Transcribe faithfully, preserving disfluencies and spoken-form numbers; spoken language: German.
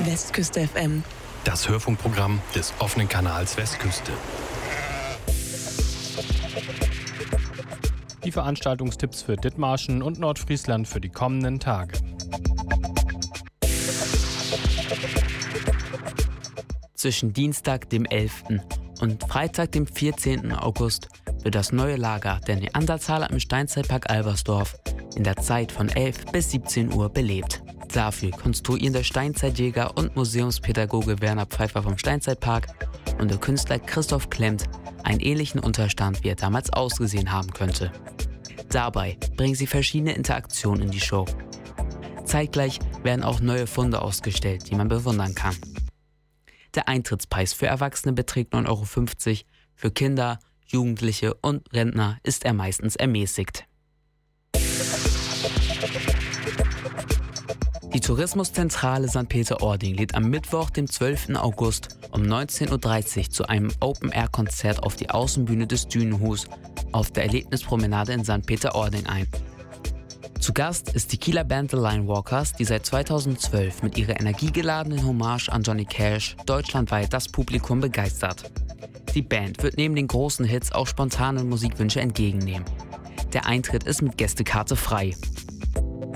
Westküste F M. Das Hörfunkprogramm des offenen Kanals Westküste. Die Veranstaltungstipps für Dithmarschen und Nordfriesland für die kommenden Tage. Zwischen Dienstag, dem elften und Freitag, dem vierzehnten August wird das neue Lager der Neandertaler im Steinzeitpark Albersdorf in der Zeit von elf bis siebzehn Uhr belebt. Dafür konstruieren der Steinzeitjäger und Museumspädagoge Werner Pfeiffer vom Steinzeitpark und der Künstler Christoph Klemmt einen ähnlichen Unterstand, wie er damals ausgesehen haben könnte. Dabei bringen sie verschiedene Interaktionen in die Show. Zeitgleich werden auch neue Funde ausgestellt, die man bewundern kann. Der Eintrittspreis für Erwachsene beträgt neun Euro fünfzig, für Kinder, Jugendliche und Rentner ist er meistens ermäßigt. Die Tourismuszentrale Sankt Peter-Ording lädt am Mittwoch, dem zwölften August um neunzehn Uhr dreißig zu einem Open-Air-Konzert auf die Außenbühne des Dünenhus auf der Erlebnispromenade in Sankt Peter-Ording ein. Zu Gast ist die Kieler Band The Linewalkers, die seit zweitausendzwölf mit ihrer energiegeladenen Hommage an Johnny Cash deutschlandweit das Publikum begeistert. Die Band wird neben den großen Hits auch spontane Musikwünsche entgegennehmen. Der Eintritt ist mit Gästekarte frei.